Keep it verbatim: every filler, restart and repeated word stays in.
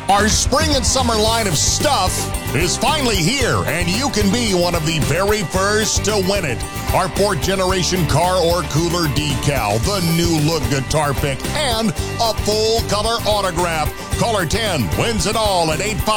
Our spring and summer line of stuff is finally here, and you can be one of the very first to win it. Our fourth generation car or cooler decal, the new look guitar pick, and a full color autograph. Caller ten wins it all at eight five.